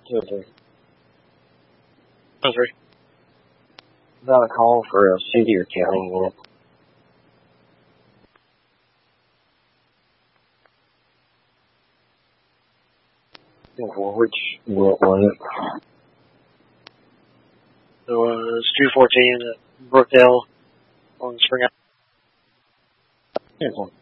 203. 203. About a call for a city or county unit. Which unit was it? It was 214 at Brookdale on Spring Island.